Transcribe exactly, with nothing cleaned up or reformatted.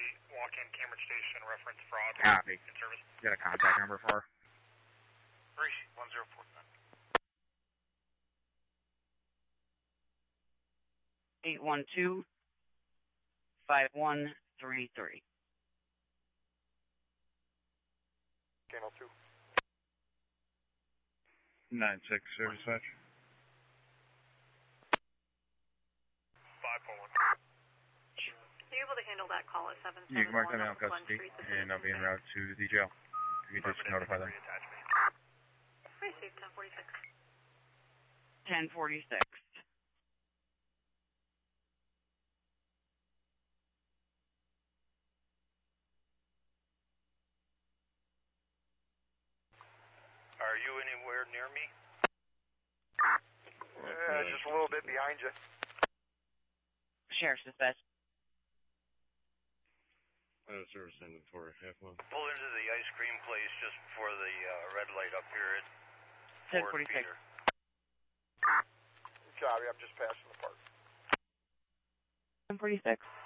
walk-in Cambridge Station, reference fraud. Copy. In service. You got a contact number for her? three one zero four nine. eight one two, five one three three. Channel two. nine six, service dispatch. five four one. Are you able to handle that call at seven seven one? You can mark that in custody, and I'll be en route to the jail. You can just notify them. Receive ten forty-six. ten forty-six. Are you anywhere near me? Uh, just a little bit behind you. Sheriff's dispatch. Uh, service inventory, half one. Pull into the ice cream place just before the uh, red light up here at ten forty-six. Copy, I'm just passing the park. ten forty-six.